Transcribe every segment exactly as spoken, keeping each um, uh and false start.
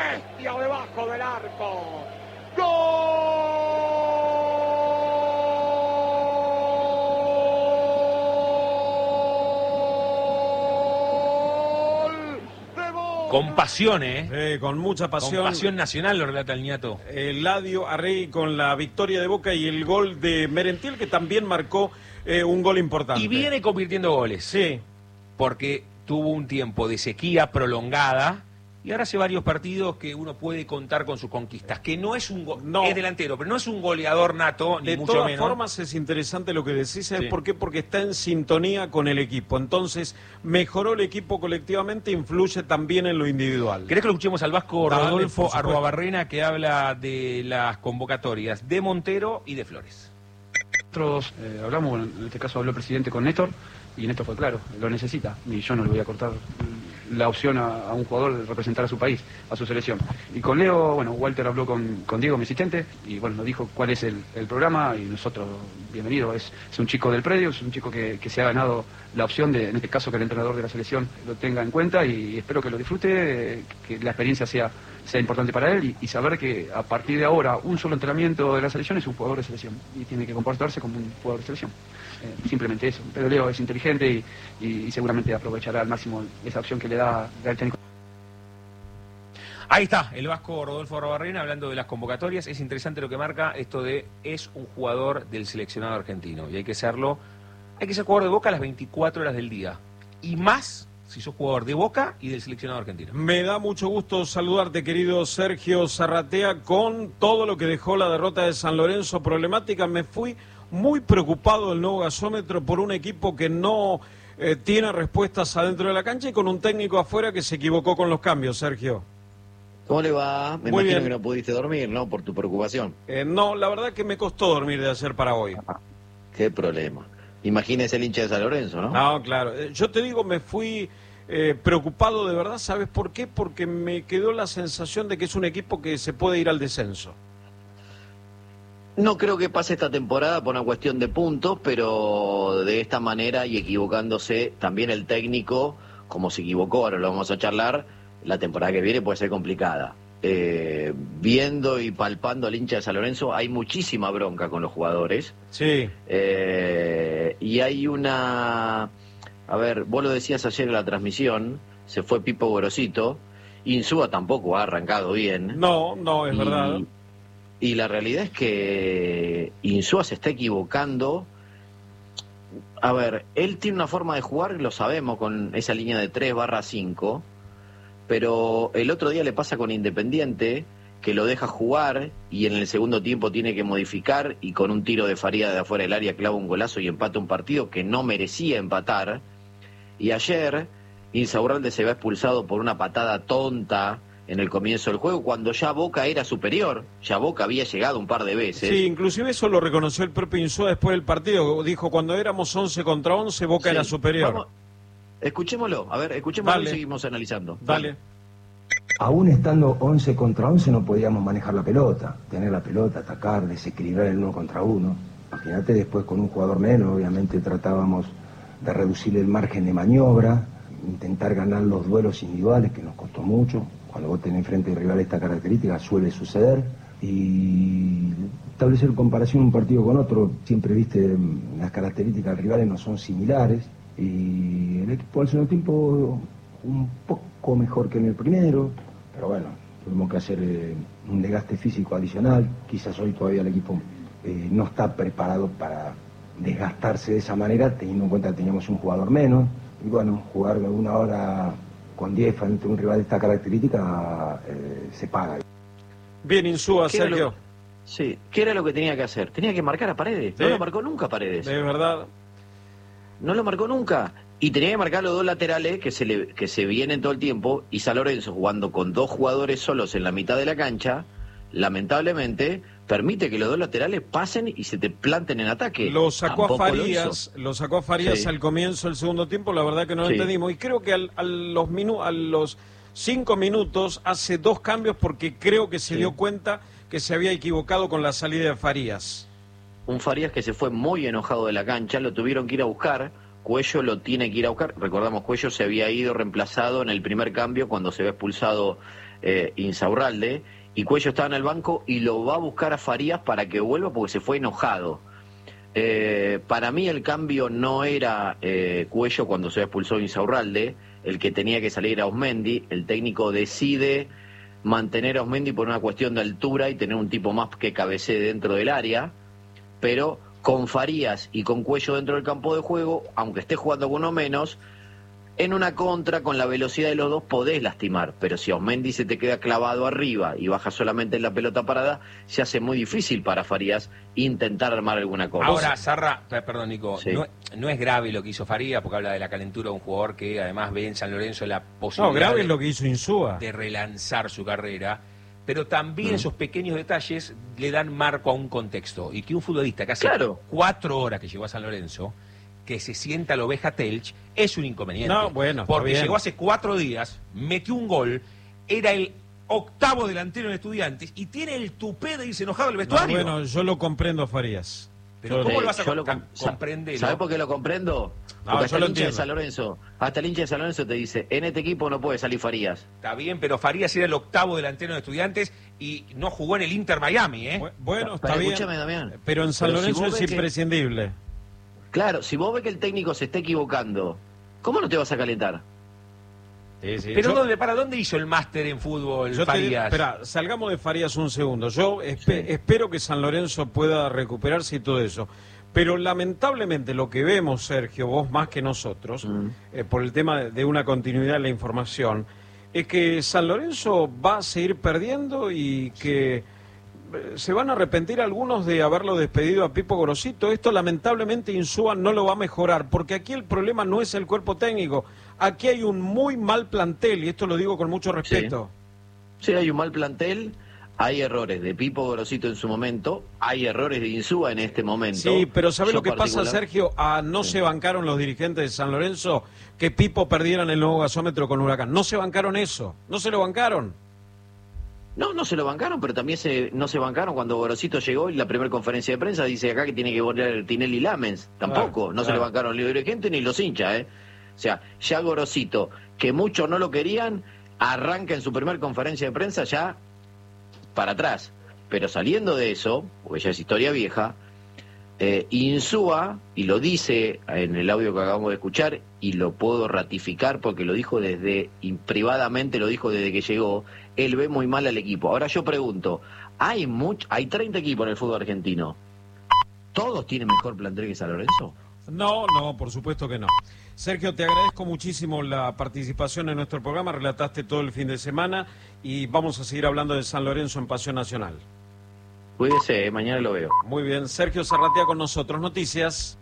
bestia debajo del arco. ¡Gol! Con pasión, ¿eh? eh con mucha pasión. Con pasión nacional, lo relata el Niato. Eladio Arregui con la victoria de Boca y el gol de Merentiel, que también marcó eh, un gol importante. Y viene convirtiendo goles. Sí. Porque tuvo un tiempo de sequía prolongada y ahora hace varios partidos que uno puede contar con sus conquistas. Que no es un go no. es delantero, pero no es un goleador nato, ni de mucho todas menos. formas es interesante lo que decís, ¿sabes sí. por qué? Porque está en sintonía con el equipo. Entonces, mejoró el equipo colectivamente, influye también en lo individual. ¿Querés que lo escuchemos al Vasco Dale, Rodolfo Arruabarrena, que habla de las convocatorias de Montero y de Flores? Nosotros eh, hablamos, bueno, en este caso habló el presidente con Néstor, y Néstor fue claro, lo necesita, y yo no le voy a cortar la opción a, a un jugador de representar a su país, a su selección. Y con Leo, bueno, Walter habló con, con Diego, mi asistente, y bueno, nos dijo cuál es el, el programa, y nosotros, bienvenido, es, es un chico del predio, es un chico que, que se ha ganado la opción de, en este caso, que el entrenador de la selección lo tenga en cuenta, y espero que lo disfrute, que la experiencia sea, sea importante para él, y, y saber que a partir de ahora, un solo entrenamiento de la selección es un jugador de selección, y tiene que comportarse como un jugador de selección. Eh, simplemente eso. Pero Leo es inteligente y, y, y seguramente aprovechará al máximo esa opción que le da el técnico. Ahí está, el Vasco Rodolfo Arruabarrena hablando de las convocatorias. Es interesante lo que marca esto de es un jugador del seleccionado argentino y hay que serlo, hay que ser jugador de Boca a las veinticuatro horas del día y más si sos jugador de Boca y del seleccionado argentino. Me da mucho gusto saludarte, querido Sergio Zarratea, con todo lo que dejó la derrota de San Lorenzo problemática. Me fui muy preocupado del nuevo gasómetro por un equipo que no eh, tiene respuestas adentro de la cancha y con un técnico afuera que se equivocó con los cambios, Sergio. ¿Cómo le va? Me Muy imagino bien. que no pudiste dormir, ¿no? Por tu preocupación. Eh, no, la verdad que me costó dormir de ayer para hoy. Qué problema. Imagínese el hincha de San Lorenzo, ¿no? No, claro. Eh, Yo te digo, me fui eh, preocupado de verdad. ¿Sabes por qué? Porque me quedó la sensación de que es un equipo que se puede ir al descenso. No creo que pase esta temporada por una cuestión de puntos, pero de esta manera y equivocándose también el técnico, como se equivocó, ahora lo vamos a charlar, la temporada que viene puede ser complicada. Eh, viendo y palpando al hincha de San Lorenzo, hay muchísima bronca con los jugadores. Sí. Eh, y hay una... A ver, vos lo decías ayer en la transmisión, se fue Pipo Gorosito, Insúa tampoco ha arrancado bien. No, no, es y, verdad. Y la realidad es que Insúa se está equivocando. A ver, él tiene una forma de jugar, lo sabemos, con esa línea de tres barra cinco, pero el otro día le pasa con Independiente, que lo deja jugar y en el segundo tiempo tiene que modificar y con un tiro de Faría de afuera del área clava un golazo y empata un partido que no merecía empatar. Y ayer Insaurralde se va expulsado por una patada tonta en el comienzo del juego, cuando ya Boca era superior, ya Boca había llegado un par de veces. Sí, inclusive eso lo reconoció el propio Insúa después del partido, dijo, cuando éramos once contra once, Boca Sí. era superior. Vamos, escuchémoslo, a ver, escuchémoslo Dale. y seguimos analizando. Dale. Aún estando once contra once no podíamos manejar la pelota, tener la pelota, atacar, desequilibrar el uno contra uno. Imagínate después con un jugador menos, obviamente tratábamos de reducir el margen de maniobra, intentar ganar los duelos individuales, que nos costó mucho. Cuando vos tenés frente de rival esta característica suele suceder. Y establecer comparación un partido con otro, siempre viste, las características del rivales no son similares. Y el equipo al segundo tiempo un poco mejor que en el primero, pero bueno, tuvimos que hacer eh, un desgaste físico adicional. Quizás hoy todavía el equipo eh, no está preparado para desgastarse de esa manera, teniendo en cuenta que teníamos un jugador menos. Y bueno, jugar de una hora con diez frente a un rival de esta característica eh, se paga. Bien, Insúa, ¿Qué era Sergio. lo- Sí, ¿qué era lo que tenía que hacer? Tenía que marcar a Paredes. Sí. No lo marcó nunca Paredes. De verdad. No lo marcó nunca. Y tenía que marcar los dos laterales que se le, que se vienen todo el tiempo. Y San Lorenzo, jugando con dos jugadores solos en la mitad de la cancha, lamentablemente permite que los dos laterales pasen y se te planten en ataque. Lo sacó Tampoco a lo Farías, hizo. lo, sacó a Farías Sí. al comienzo del segundo tiempo, la verdad que no lo Sí. entendimos. Y creo que al, a los minu, a los cinco minutos hace dos cambios porque creo que se Sí. dio cuenta que se había equivocado con la salida de Farías. Un Farías que se fue muy enojado de la cancha, lo tuvieron que ir a buscar Cuello lo tiene que ir a buscar. Recordamos, Cuello se había ido reemplazado en el primer cambio cuando se ve expulsado eh, Insaurralde, y Cuello estaba en el banco y lo va a buscar a Farías para que vuelva porque se fue enojado. Eh, para mí el cambio no era eh, Cuello cuando se expulsó Insaurralde, el que tenía que salir a Osmendi. El técnico decide mantener a Osmendi por una cuestión de altura y tener un tipo más que cabecee dentro del área, pero con Farías y con Cuello dentro del campo de juego, aunque esté jugando con uno menos, en una contra, con la velocidad de los dos, podés lastimar, pero si Osmendi se te queda clavado arriba y baja solamente en la pelota parada, se hace muy difícil para Farías intentar armar alguna cosa. Ahora, Sarra, perdón, Nico, Sí. no, no es grave lo que hizo Farías, porque habla de la calentura de un jugador que además ve en San Lorenzo la posibilidad No, grave de, es lo que hizo Insúa. de relanzar su carrera, pero también Mm. esos pequeños detalles le dan marco a un contexto, y que un futbolista que hace Claro. cuatro horas que llegó a San Lorenzo, que se sienta la oveja Telch, es un inconveniente. No, bueno, está porque bien. llegó hace cuatro días, metió un gol, era el octavo delantero en Estudiantes y tiene el tupé de irse enojado al No, vestuario. bueno, yo lo comprendo a Farías. Pero Yo- ¿cómo Sí, lo vas a yo lo com- com- comprender? ¿Sabés por qué lo comprendo? No, Porque yo hasta lo el hincha de entiendo. San Lorenzo, hasta el hincha de San Lorenzo te dice, en este equipo no puede salir Farías. Está bien, pero Farías era el octavo delantero de Estudiantes y no jugó en el Inter Miami, ¿eh? Bu- Bueno, está Pero bien. escúchame, Damián. Pero en San Pero si Lorenzo vos es ves que- imprescindible. Claro, si vos ves que el técnico se está equivocando, ¿cómo no te vas a calentar? Sí, sí. Pero Yo- ¿dónde, ¿para dónde hizo el máster en fútbol Yo te digo, Farías? espera, salgamos de Farías un segundo. Yo espe- Sí. espero que San Lorenzo pueda recuperarse y todo eso. Pero lamentablemente lo que vemos, Sergio, vos más que nosotros, Mm. eh, por el tema de una continuidad en la información, es que San Lorenzo va a seguir perdiendo y que eh, se van a arrepentir algunos de haberlo despedido a Pipo Gorosito. Esto lamentablemente Insúa no lo va a mejorar, porque aquí el problema no es el cuerpo técnico. Aquí hay un muy mal plantel, y esto lo digo con mucho respeto. Sí, hay un mal plantel, hay errores de Pipo Gorosito en su momento, hay errores de Insúa en este momento. Sí, pero ¿sabes Yo lo que pasa, particular- Sergio? Ah, no Sí. se bancaron los dirigentes de San Lorenzo que Pipo perdiera en el nuevo gasómetro con Huracán. No se bancaron eso, no se lo bancaron. No, no se lo bancaron, pero también se, no se bancaron cuando Gorosito llegó y la primera conferencia de prensa dice acá que tiene que volver Tinelli Lamens. Tampoco, Claro, no se claro. le bancaron ni los dirigentes ni los hinchas, ¿eh? O sea, ya Gorosito, que muchos no lo querían, arranca en su primera conferencia de prensa ya para atrás. Pero saliendo de eso, porque ya es historia vieja, eh, Insúa, y lo dice en el audio que acabamos de escuchar, y lo puedo ratificar porque lo dijo desde, y privadamente lo dijo desde que llegó, él ve muy mal al equipo. Ahora yo pregunto, ¿hay much, hay treinta equipos en el fútbol argentino? ¿Todos tienen mejor plantel que San Lorenzo? No, no, por supuesto que no. Sergio, te agradezco muchísimo la participación en nuestro programa, relataste todo el fin de semana y vamos a seguir hablando de San Lorenzo en Pasión Nacional. Cuídese, eh, mañana lo veo. Muy bien, Sergio Zarratea con nosotros. Noticias.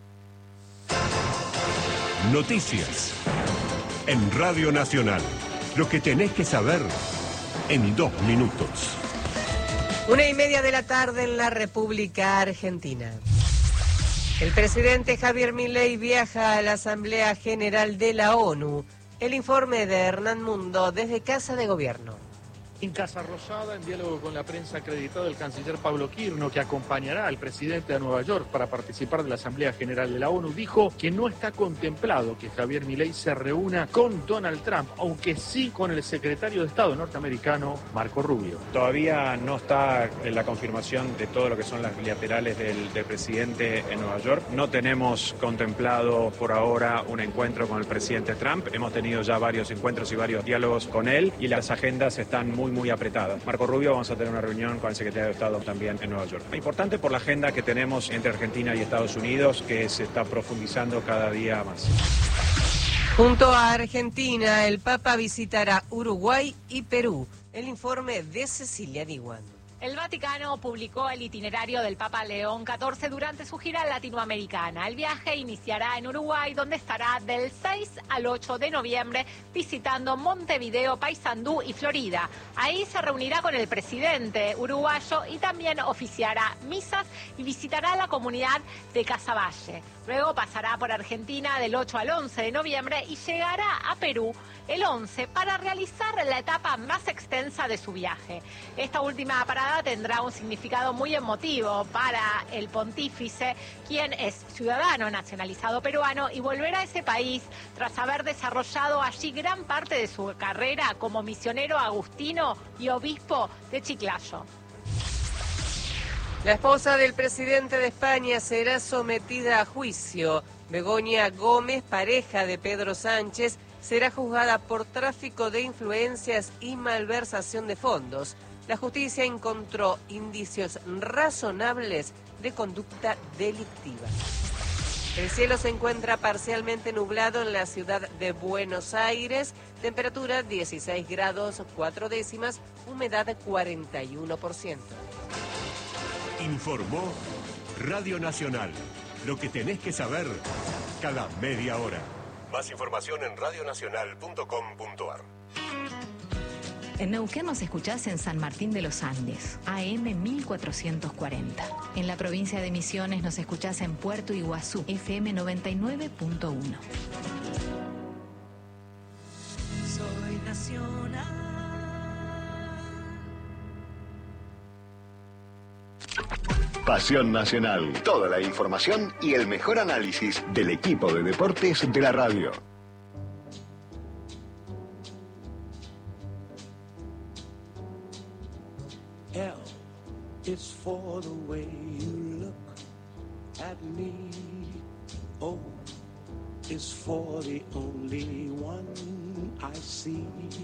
Noticias. En Radio Nacional. Lo que tenés que saber en dos minutos. Una y media de la tarde en la República Argentina. El presidente Javier Milei viaja a la Asamblea General de la ONU. El informe de Hernán Mundo desde Casa de Gobierno. En Casa Rosada, en diálogo con la prensa acreditado, el canciller Pablo Quirno, que acompañará al presidente a Nueva York para participar de la Asamblea General de la ONU, dijo que no está contemplado que Javier Milei se reúna con Donald Trump, aunque sí con el secretario de Estado norteamericano, Marco Rubio. Todavía no está en la confirmación de todo lo que son las bilaterales del, del presidente en Nueva York. No tenemos contemplado por ahora un encuentro con el presidente Trump. Hemos tenido ya varios encuentros y varios diálogos con él y las agendas están muy, muy apretadas. Marco Rubio, vamos a tener una reunión con el secretario de Estado también en Nueva York. Importante por la agenda que tenemos entre Argentina y Estados Unidos, que se está profundizando cada día más. Junto a Argentina, el Papa visitará Uruguay y Perú. El informe de Cecilia Diwan. El Vaticano publicó el itinerario del Papa León catorce durante su gira latinoamericana. El viaje iniciará en Uruguay, donde estará del seis al ocho de noviembre visitando Montevideo, Paysandú y Florida. Ahí se reunirá con el presidente uruguayo y también oficiará misas y visitará la comunidad de Casaballe. Luego pasará por Argentina del ocho al once de noviembre y llegará a Perú el once para realizar la etapa más extensa de su viaje. Esta última parada llegada tendrá un significado muy emotivo para el pontífice, quien es ciudadano nacionalizado peruano y volverá a ese país tras haber desarrollado allí gran parte de su carrera como misionero agustino y obispo de Chiclayo. La esposa del presidente de España será sometida a juicio. Begoña Gómez, pareja de Pedro Sánchez, será juzgada por tráfico de influencias y malversación de fondos. La justicia encontró indicios razonables de conducta delictiva. El cielo se encuentra parcialmente nublado en la ciudad de Buenos Aires. Temperatura dieciséis grados cuatro décimas, humedad cuarenta y uno por ciento. Informó Radio Nacional. Lo que tenés que saber cada media hora. Más información en radionacional punto com punto ar. En Neuquén nos escuchás en San Martín de los Andes, A M mil cuatrocientos cuarenta. En la provincia de Misiones nos escuchás en Puerto Iguazú, F M noventa y nueve punto uno. Soy nacional. Pasión Nacional. Toda la información y el mejor análisis del equipo de deportes de la radio. L is for the way you look at me. O is for the only one I see.